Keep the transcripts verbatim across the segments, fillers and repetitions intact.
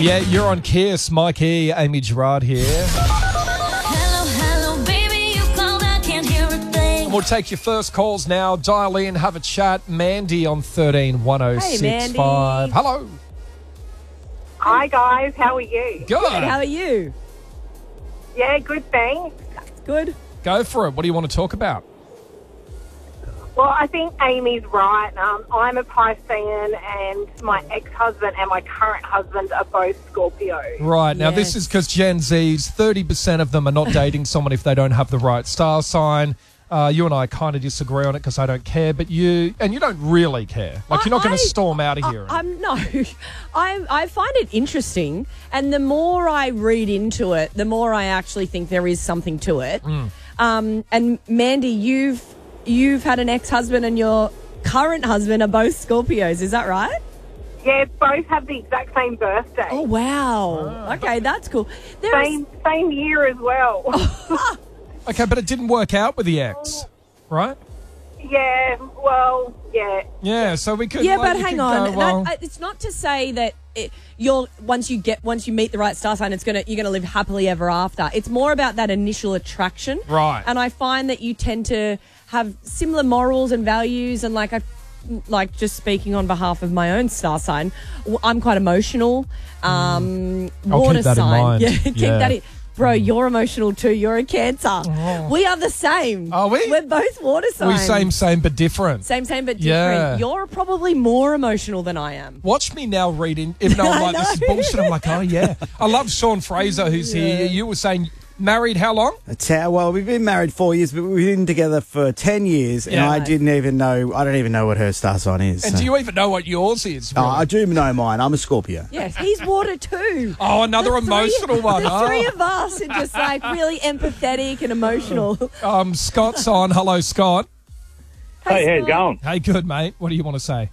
Yeah, you're on Kiss. Mike E, Amy Gerard here. Hello, hello, baby, you called, I can't hear a thing. We'll take your first calls now. Dial in, have a chat. Mandy on thirteen one oh six five. Mandy. Hello. Hi guys, how are you? Good. Good, how are you? Yeah, good thanks. Good. Go for it. What do you want to talk about? Well, I think Amy's right. Um, I'm a Piscean and my ex-husband and my current husband are both Scorpios. Right. Now, this Yes. is because Gen Zs, thirty percent of them are not dating someone if they don't have the right star sign. Uh, you and I kind of disagree on it because I don't care, but you, and you don't really care. Like, I- you're not going I- to storm out of here. I, I'm no. I I find it interesting, and the more I read into it, the more I actually think there is something to it. Mm. Um, and Mandy, you've you've had an ex-husband, and your current husband are both Scorpios. Is that right? Yeah, both have the exact same birthday. Oh wow. Okay, that's cool. There is- Same, same year as well. Okay, but it didn't work out with the ex, right? Yeah, well, yeah. Yeah, so we could. yeah, like, but you hang could on. go, well, that, uh, it's not to say that it, you're once you get once you meet the right star sign, it's gonna you're gonna live happily ever after. It's more about that initial attraction, Right. And I find that you tend to have similar morals and values, and like I. Like just speaking on behalf of my own star sign, w- I'm quite emotional. Um, I'll water keep that in sign, mind. yeah, keep Yeah. that in. Bro, you're emotional too. You're a Cancer. We are the same. Are we? We're both water we signs. same, same, but different. Same, same, but different. Yeah. You're probably more emotional than I am. Watch me now reading. Even though I'm I like, this is know. bullshit, I'm like, oh, yeah. I love Sean Fraser, who's here. You were saying, married how long? It's how, well, we've been married four years, but we've been together for ten years, and Yeah. I didn't even know, I don't even know what her star sign is. And so. do you even know what yours is? Oh, really? I do know mine. I'm a Scorpio. Yes, he's water too. Oh, another The three- emotional one. The huh? three of us are just like really empathetic and emotional. Um, Scott's on. Hello, Scott. Hey, how's it Scott. going? Hey, good, mate. What do you want to say?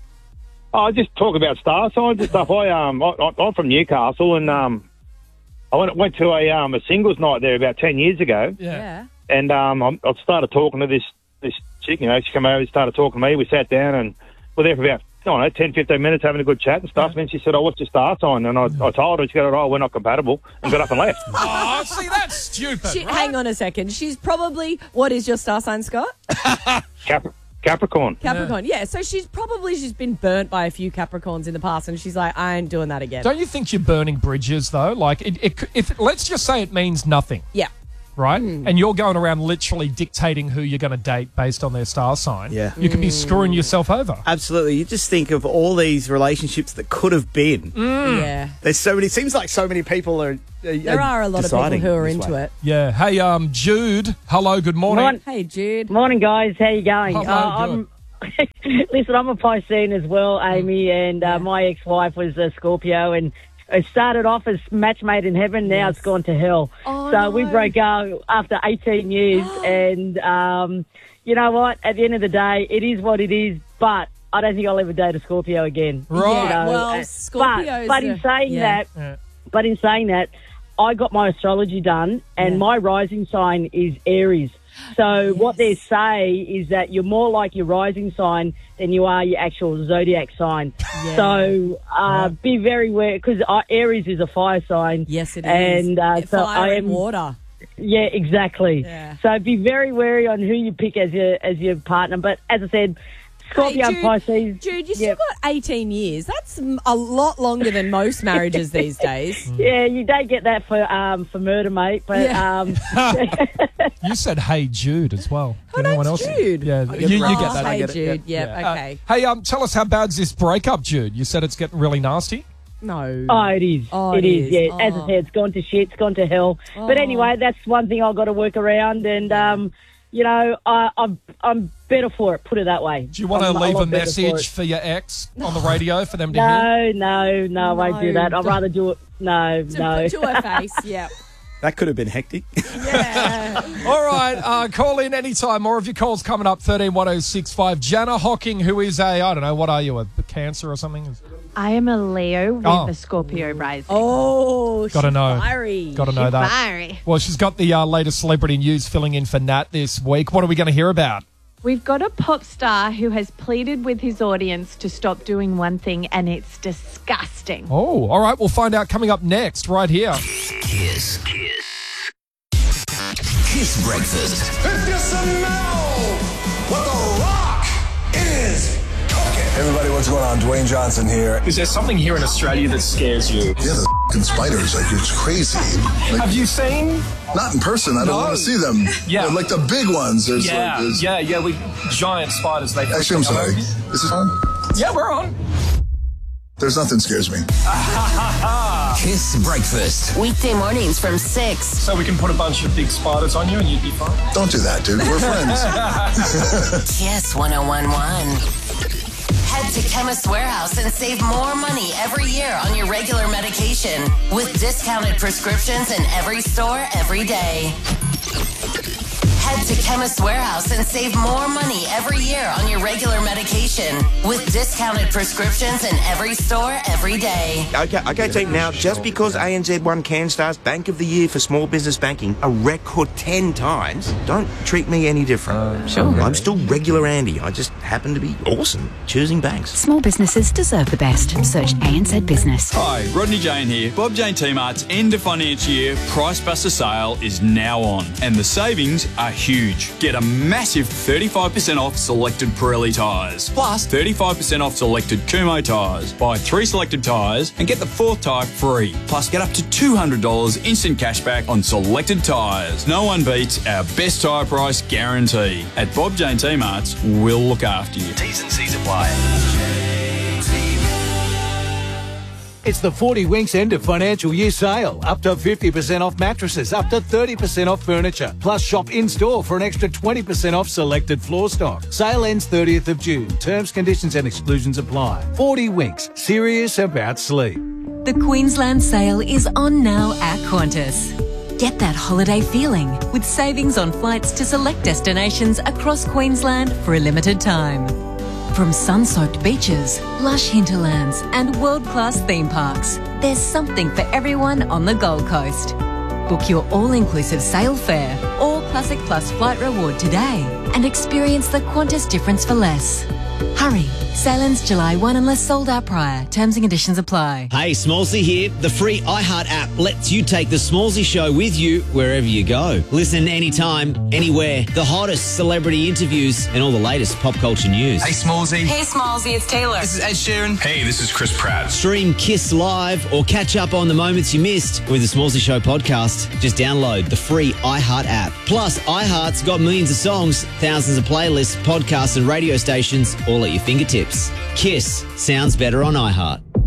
Oh, just talk about star signs and stuff. I um, I, I'm from Newcastle, and um, I went went to a um a singles night there about ten years ago, Yeah. and um, I, I started talking to this this chick. You know, she came over, started talking to me. We sat down and we're there for about I don't know ten, fifteen minutes having a good chat and stuff. And then she said, "Oh, what's your star sign?" And I, I told her. She goes, "Oh, we're not compatible," and got up and left. Oh, see, that's stupid. She, right? hang on a second. She's probably, what is your star sign, Scott? Cap- Capricorn. Capricorn. Yeah. So she's probably, she's been burnt by a few Capricorns in the past, and she's like, I ain't doing that again. Don't you think you're burning bridges, though? Like, it, it, if let's just say it means nothing, Yeah. right? And you're going around literally dictating who you're going to date based on their star sign. Yeah. You could be screwing yourself over. Absolutely. You just think of all these relationships that could have been. Yeah. There's so many, it seems like so many people are. are There are a lot of people deciding who are this into way. it. Yeah. Hey, um, Jude. Hello. Good morning. Morning. Hey, Jude. Morning, guys. How you going? Hello, Uh, good. I'm, listen, I'm a Piscean as well, Amy, and uh, my ex-wife was a Scorpio, and it started off as match made in heaven. Now Yes. it's gone to hell. Oh, so no. we broke up after eighteen years, and um, you know what? At the end of the day, it is what it is. But I don't think I'll ever date a Scorpio again. Right. You know, Well, uh, Scorpios But, but in are- saying yeah. that, Yeah. but in saying that, I got my astrology done, and Yeah. my rising sign is Aries. So Yes. what they say is that you're more like your rising sign than you are your actual zodiac sign. Yeah. So uh, be very aware, because uh, Aries is a fire sign. Yes, it is. And uh, so Fire I and am. water. Yeah, exactly. Yeah. So be very wary on who you pick as your as your partner. But as I said, Scorpio Hey, and Pisces. Jude, you still Yep. got eighteen years. That's m- a lot longer than most marriages these days. Yeah, you don't get that for um for murder, mate. But Yeah. um, You said, "Hey, Jude," as well. Her Did anyone name's else? Jude. Yeah, I you, get you it. get Oh, that. hey, I get it, Jude. yeah. Yep, Uh, okay. hey, um, tell us how bad's this breakup, Jude? You said it's getting really nasty. No. Oh, it is. Oh, it it is. is. Yeah, as Oh. I said, it's gone to shit. It's gone to hell. But Oh. anyway, that's one thing I've got to work around, and um, you know, I, I'm I'm better for it. Put it that way. Do you want to I'm leave a lot better for message it. for your ex on the radio for them to hear? No, no, no, I won't do No. that. I'd rather do it. No, to, no. to her face. Yeah. That could have been hectic. Yeah. All right, uh, call in anytime. More of your calls coming up, thirteen one oh six five. Jana Hocking, who is a, I don't know, what are you, a Cancer or something? I am a Leo with Oh. a Scorpio rising. Oh, Gotta she's know. fiery. Got to know that. Fiery. Well, she's got the uh, latest celebrity news filling in for Nat this week. What are we going to hear about? We've got a pop star who has pleaded with his audience to stop doing one thing, and it's disgusting. Oh, all right. We'll find out coming up next, right here. Kiss. Kiss. Kiss Breakfast. If you smell what the rock is cooking. Everybody, what's going on? Dwayne Johnson here. Is there something here in Australia that scares you? Yeah, the f***ing spiders. Like, it's crazy. Like, have you seen? Not in person. I no. don't want to see them. Yeah. They're like the big ones. There's yeah, like, there's... yeah, yeah. We giant spiders. They Actually, I'm sorry. Is this on? Yeah, we're on. There's nothing scares me. Kiss Breakfast. Weekday mornings from six. So we can put a bunch of big spiders on you and you'd be fine? Don't do that, dude. We're friends. Kiss one oh one one. Head to Chemist Warehouse and save more money every year on your regular medication with discounted prescriptions in every store every day. Head to Chemist Warehouse and save more money every year on your regular medication with discounted prescriptions in every store every day. Okay, okay, team. Now, just because A N Z won CanStar's Bank of the Year for Small Business Banking a record ten times, don't treat me any different. Uh, sure. I'm still regular Andy. I just happen to be awesome choosing banks. Small businesses deserve the best. Search A N Z Business. Hi, Rodney Jane here. Bob Jane T-Mart's end of financial year Price Buster sale is now on, and the savings are huge. Get a massive thirty-five percent off selected Pirelli tyres, plus thirty-five percent off selected Kumho tyres. Buy three selected tyres and get the fourth tyre free. Plus get up to two hundred dollars instant cashback on selected tyres. No one beats our best tyre price guarantee. At Bob Jane T-Mart's, we'll look after you. T's and C's apply. It's the forty Winks end of financial year sale. Up to fifty percent off mattresses, up to thirty percent off furniture. Plus shop in-store for an extra twenty percent off selected floor stock. Sale ends thirtieth of June. Terms, conditions and exclusions apply. forty Winks. Serious about sleep. The Queensland sale is on now at Qantas. Get that holiday feeling with savings on flights to select destinations across Queensland for a limited time. From sun-soaked beaches, lush hinterlands and world-class theme parks, there's something for everyone on the Gold Coast. Book your all-inclusive sail fare or Classic Plus flight reward today and experience the Qantas difference for less. Hurry, sale ends July first unless sold out prior. Terms and conditions apply. Hey, Smallsy here. The free iHeart app lets you take the Smallsy Show with you wherever you go. Listen anytime, anywhere. The hottest celebrity interviews and all the latest pop culture news. Hey, Smallsy. Hey, Smallsy, it's Taylor. This is Ed Sheeran. Hey, this is Chris Pratt. Stream Kiss Live or catch up on the moments you missed with the Smallsy Show podcast. Just download the free iHeart app. Plus, iHeart's got millions of songs, thousands of playlists, podcasts and radio stations all at your fingertips. Kiss sounds better on iHeart.